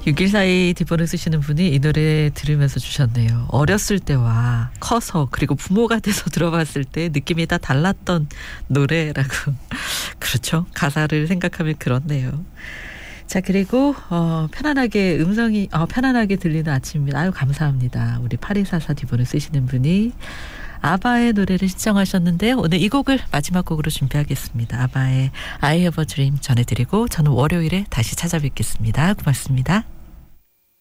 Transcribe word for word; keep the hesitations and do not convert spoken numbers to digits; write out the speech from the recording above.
육일사이 뒷번호 쓰시는 분이 이 노래 들으면서 주셨네요. 어렸을 때와 커서 그리고 부모가 돼서 들어봤을 때 느낌이 다 달랐던 노래라고. 그렇죠. 가사를 생각하면 그렇네요. 자, 그리고 어, 편안하게 음성이 어, 편안하게 들리는 아침입니다. 아유, 감사합니다. 우리 팔이사사 뒷번호 쓰시는 분이 아바의 노래를 신청하셨는데요. 오늘 이 곡을 마지막 곡으로 준비하겠습니다. 아바의 I Have a Dream 전해드리고 저는 월요일에 다시 찾아뵙겠습니다. 고맙습니다.